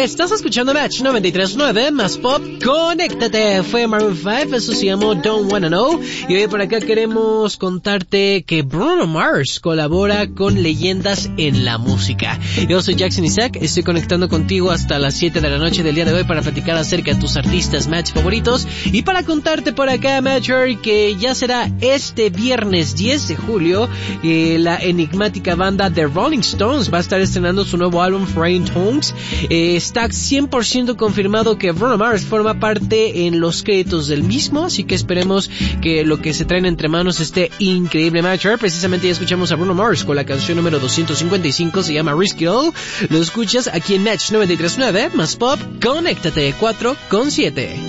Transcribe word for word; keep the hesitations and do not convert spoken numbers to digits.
Estás escuchando Match noventa y tres punto nueve más Pop. Conéctate. Fue Maroon cinco, eso se llamó Don't Wanna Know. Y hoy por acá queremos contarte que Bruno Mars colabora con leyendas en la música. Yo soy Jackson Isaac, estoy conectando contigo hasta las siete de la noche del día de hoy para platicar acerca de tus artistas Match favoritos y para contarte por acá, Matcher, que ya será este viernes diez de julio, eh, la enigmática banda The Rolling Stones va a estar estrenando su nuevo álbum Rain Tongues. Eh, está cien por ciento confirmado que Bruno Mars forma parte en los créditos del mismo, así que esperemos que lo que se traen entre manos esté increíble, Matcher. Precisamente ya escuchamos a Bruno Mars con la canción número doscientos cincuenta y cinco, se llama Risk It All. Lo escuchas aquí en Match noventa y tres punto nueve más Pop. Conéctate cuatro con siete.